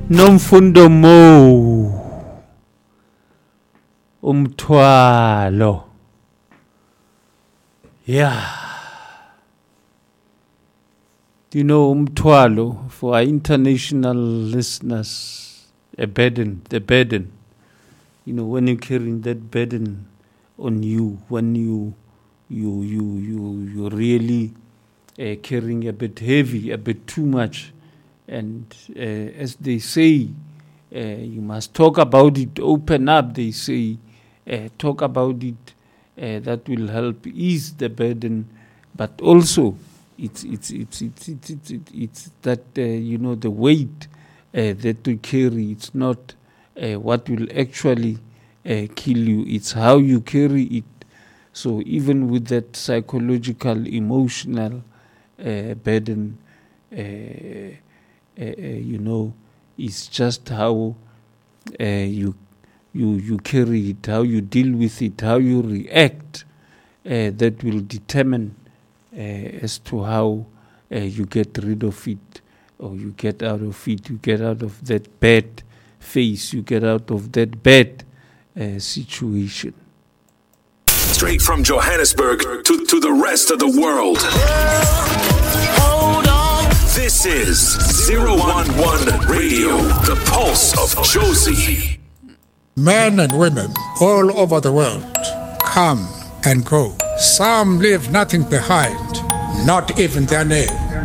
Nomfundo mo umthwalo. Yeah. Do you know umthwalo, for our international listeners, the burden. You know, when you're carrying that burden on you, when you really carrying a bit heavy, a bit too much. And as they say, you must talk about it, open up, they say, talk about it, that will help ease the burden. But also, it's that, the weight that we carry, it's not what will actually kill you, it's how you carry it. So even with that psychological, emotional burden, it's just how you carry it, how you deal with it, how you react, that will determine as to how you get rid of it, or you get out of it, you get out of that bad phase, you get out of that bad situation. Straight from Johannesburg to the rest of the world. Hold on. This is 011 Radio, the pulse of Jozi. Men and women all over the world come and go. Some leave nothing behind, not even their name.